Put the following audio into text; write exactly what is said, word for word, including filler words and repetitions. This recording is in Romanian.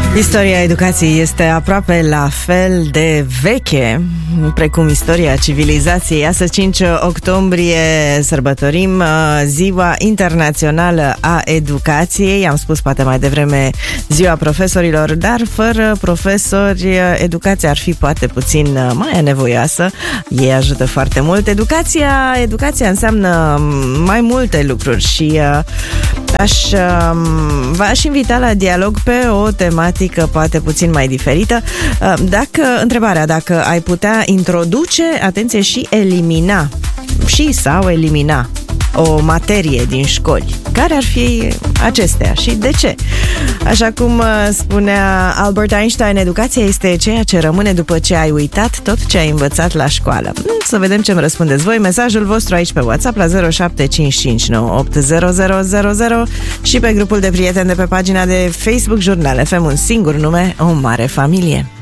Istoria educației este aproape la fel de veche precum istoria civilizației. Astăzi, cinci octombrie, sărbătorim Ziua Internațională a Educației. Am spus poate mai devreme Ziua Profesorilor, dar fără profesori educația ar fi poate puțin mai anevoioasă. Ei ajută foarte mult. Educația, educația înseamnă mai multe lucruri și aș, v-aș invita la dialog pe o tematică poate puțin mai diferită. Dacă, întrebarea, dacă ai putea introduce, atenție, și elimina și sau elimina o materie din școli, care ar fi acestea și de ce? Așa cum spunea Albert Einstein, educația este ceea ce rămâne după ce ai uitat tot ce ai învățat la școală. Să vedem ce îmi răspundeți voi. Mesajul vostru aici pe WhatsApp la zero șapte cinci cinci nouă opt zero zero zero zero și pe grupul de prieteni de pe pagina de Facebook Jurnal F M, un singur nume, o mare familie.